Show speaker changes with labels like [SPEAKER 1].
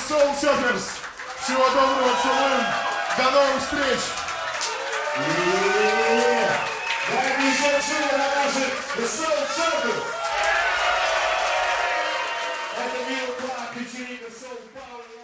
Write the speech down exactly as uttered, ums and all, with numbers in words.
[SPEAKER 1] Soul Surfers. Всего доброго, целуем. До новых встреч.
[SPEAKER 2] Дорогие женщины, на наших The Soul Surfers. Это Мил Клаб, вечеринка Soul Power.